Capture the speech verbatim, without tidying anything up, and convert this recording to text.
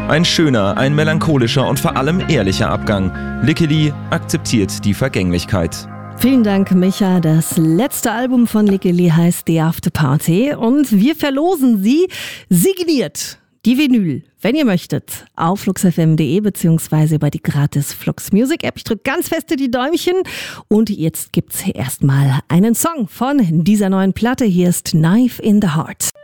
Ein schöner, ein melancholischer und vor allem ehrlicher Abgang. Lickeli akzeptiert die Vergänglichkeit. Vielen Dank, Micha. Das letzte Album von Lickeli heißt The After Party und wir verlosen sie signiert. Die Vinyl, wenn ihr möchtet, auf flux f m punkt d e beziehungsweise über die gratis Flux Music App. Ich drücke ganz feste die Däumchen und jetzt gibt's erstmal einen Song von dieser neuen Platte. Hier ist Knife in the Heart.